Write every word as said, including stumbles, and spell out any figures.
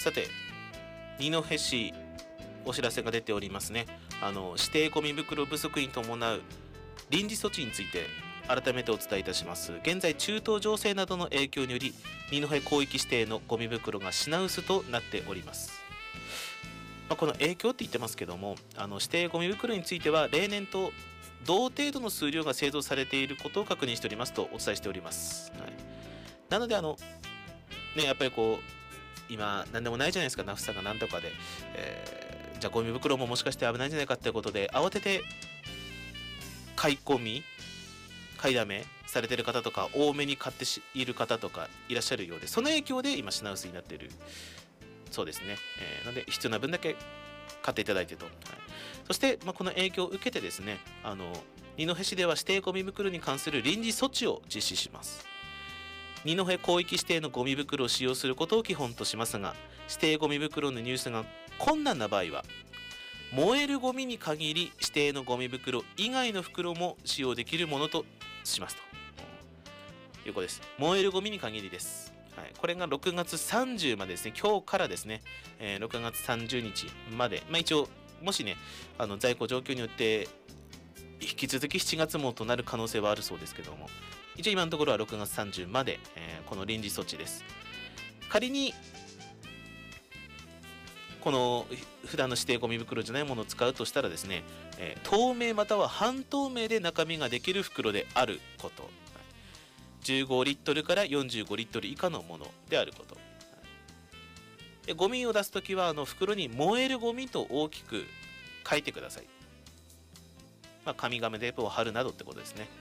さて、二戸市お知らせが出ておりますね。あの指定ゴミ袋不足に伴う臨時措置について改めてお伝えいたします。現在、中東情勢などの影響により二戸広域指定のゴミ袋が品薄となっております。まあ、この影響って言ってますけども、あの指定ゴミ袋については例年と同程度の数量が製造されていることを確認しておりますとお伝えしております。はい、なのであのね、やっぱりこう今何でもないじゃないですか、ナフサがなんとかで、えー、じゃあゴミ袋ももしかして危ないんじゃないかってことで慌てて買い込み買いだめされてる方とか多めに買っている方とかいらっしゃるようで、その影響で今品薄になっているそうですね。えー、なので必要な分だけ買っていただいてと。はい、そして、まあ、この影響を受けてですね、あの二戸市では指定ゴミ袋に関する臨時措置を実施します。二戸広域指定のゴミ袋を使用することを基本としますが、指定ゴミ袋の入手が困難な場合は、燃えるゴミに限り指定のゴミ袋以外の袋も使用できるものとしますということです。燃えるゴミに限りです。はい、これがろくがつさんじゅうまでですね、今日からですね、えー、ろくがつさんじゅうにちまで、まあ、一応、もしね、あの在庫状況によって、引き続きしちがつもとなる可能性はあるそうですけども、一応今のところはろくがつさんじゅうまで、えー、この臨時措置です。仮に、この普段の指定ゴミ袋じゃないものを使うとしたらですね、えー、透明または半透明で中身ができる袋であること。じゅうごリットルからよんじゅうごリットル以下のものであること。でゴミを出すときはあの袋に燃えるゴミと大きく書いてください。まあ、紙ガムテープを貼るなどってことですね。